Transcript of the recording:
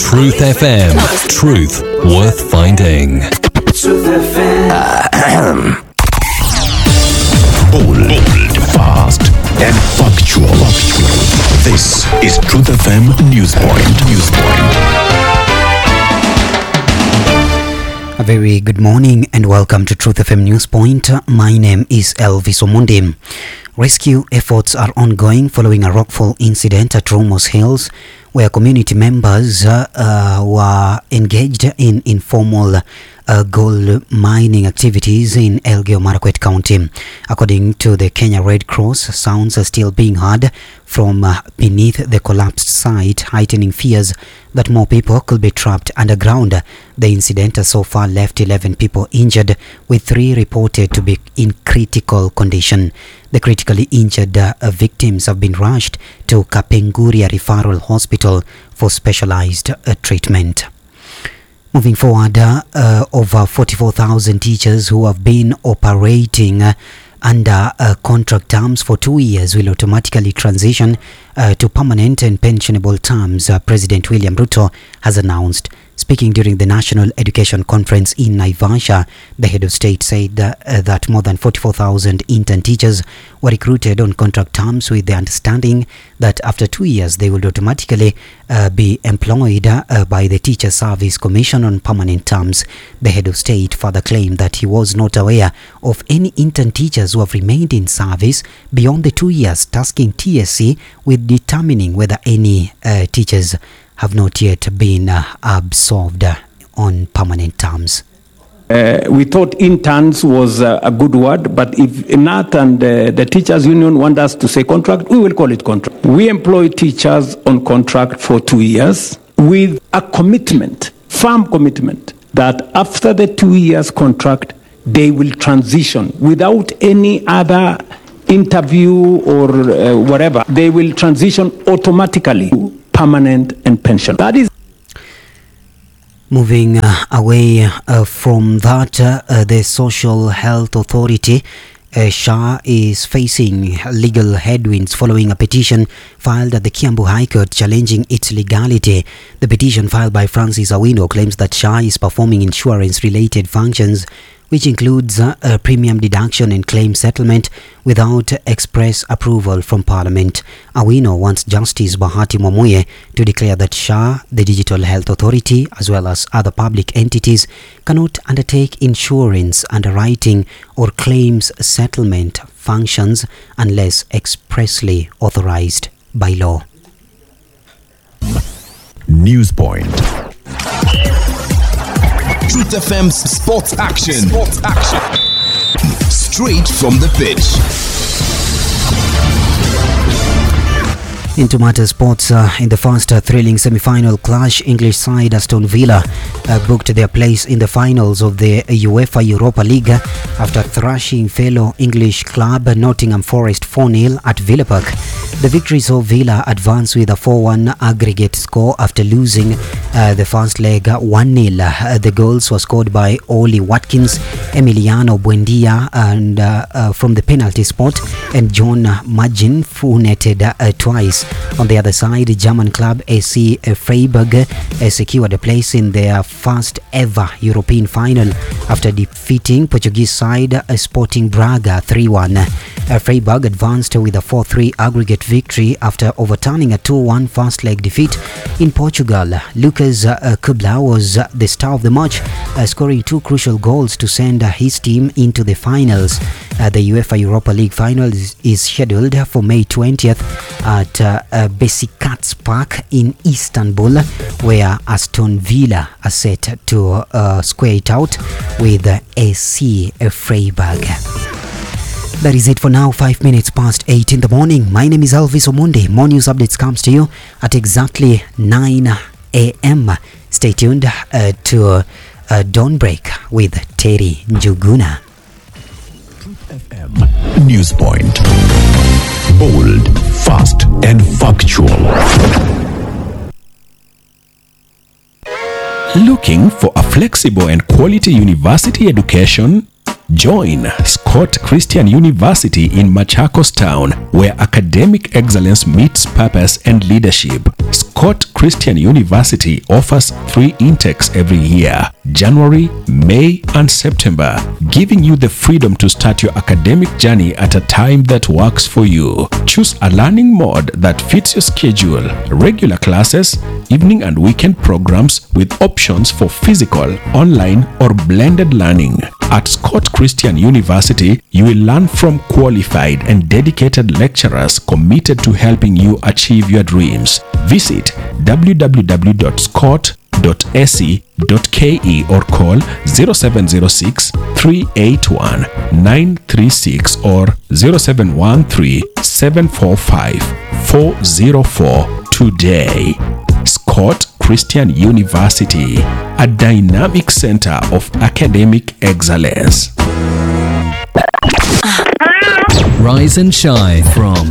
Truth FM. Truth worth finding. Truth FM. Bold, fast, and factual. This is Truth FM Newspoint. A very good morning and welcome to Truth FM Newspoint. My name is Elvis Omundi. Rescue efforts are ongoing following a rockfall incident at Rumors Hills, where community members were engaged in informal gold mining activities in Elgeyo Marakwet County. According to the Kenya Red Cross, sounds are still being heard from beneath the collapsed site, heightening fears that more people could be trapped underground. The incident has so far left 11 people injured, with 3 reported to be in critical condition. The critically injured victims have been rushed to Kapenguria Referral Hospital for specialized treatment. Moving forward, over 44,000 teachers who have been operating under contract terms for 2 years will automatically transition to permanent and pensionable terms, President William Ruto has announced. Speaking during the National Education Conference in Naivasha, the head of state said that more than 44,000 intern teachers were recruited on contract terms, with the understanding that after 2 years they would automatically be employed by the Teacher Service Commission on permanent terms. The head of state further claimed that he was not aware of any intern teachers who have remained in service beyond the 2 years, tasking TSC with determining whether any teachers have not yet been absorbed on permanent terms. We thought interns was a good word, but if Nat and the teachers union want us to say contract, we will call it contract. We employ teachers on contract for 2 years with a commitment, firm commitment, that after the 2 years contract, they will transition without any other interview or whatever. They will transition automatically to permanent and pension. That is. Moving away from that, the Social Health Authority, SHA, is facing legal headwinds following a petition filed at the Kiambu High Court challenging its legality. The petition, filed by Francis Awino, claims that SHA is performing insurance-related functions, which includes premium deduction and claim settlement, without express approval from Parliament. Awino wants Justice Bahati Mwamuye to declare that SHA, the Digital Health Authority, as well as other public entities, cannot undertake insurance, underwriting or claims settlement functions unless expressly authorized by law. Newspoint. Truth FM's Sports Action. Straight from the pitch. Into Matter Sports, in the first thrilling semi-final clash, English side Aston Villa booked their place in the finals of the UEFA Europa League after thrashing fellow English club Nottingham Forest 4-0 at Villa Park. The victory saw Villa advance with a 4-1 aggregate score after losing the first leg 1-0. The goals were scored by Oli Watkins, Emiliano Buendia and from the penalty spot, and John Magin, who netted twice. On the other side, German club SC Freiburg secured a place in their first ever European final after defeating Portuguese side Sporting Braga 3-1. Freiburg advanced with a 4-3 aggregate victory after overturning a 2-1 first leg defeat in Portugal. Lucas Kubla was the star of the match, scoring 2 crucial goals to send his team into the finals. The UEFA Europa League final is scheduled for May 20th at Besiktas Park in Istanbul, where Aston Villa are set to square it out with SC Freiburg. That is it for now. 5 minutes past 8 in the morning. My name is Elvis Omundi. More news updates comes to you at exactly 9 a.m. Stay tuned to Dawnbreak with Terry Njuguna. FM Newspoint. Bold, fast, and factual. Looking for a flexible and quality university education? Join Scott Christian University in Machakos Town, where academic excellence meets purpose and leadership. Scott Christian University offers 3 intakes every year: January, May, and September, giving you the freedom to start your academic journey at a time that works for you. Choose a learning mode that fits your schedule: regular classes, evening and weekend programs with options for physical, online, or blended learning. At Scott Christian University, you will learn from qualified and dedicated lecturers committed to helping you achieve your dreams. Visit www.scott.ac.ke or call 0706 381 936 or 0713 745 404 today. Scott Christian University, a dynamic center of academic excellence. Rise and shine from